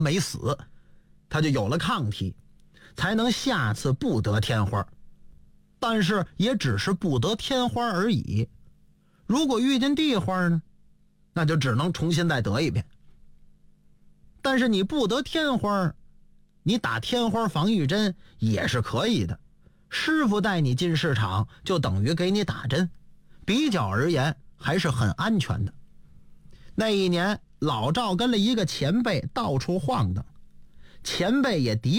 没死，他就有了抗体，才能下次不得天花。但是也只是不得天花而已，如果遇见地花呢，那就只能重新再得一遍。但是你不得天花，你打天花防御针也是可以的，师傅带你进市场就等于给你打针，比较而言还是很安全的。那一年老赵跟了一个前辈到处晃荡，前辈也的